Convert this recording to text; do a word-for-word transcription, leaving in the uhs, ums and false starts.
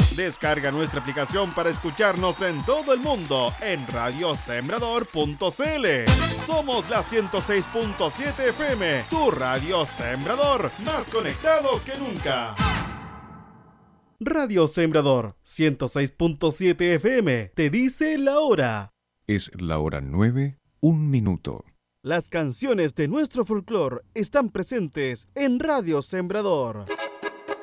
Descarga nuestra aplicación para escucharnos en todo el mundo en radio sembrador punto c l. Somos la ciento seis punto siete F M, tu radio Sembrador, más conectados que nunca. Radio Sembrador ciento seis punto siete F M te dice la hora. Es la hora nueve, un minuto. Las canciones de nuestro folclore están presentes en Radio Sembrador.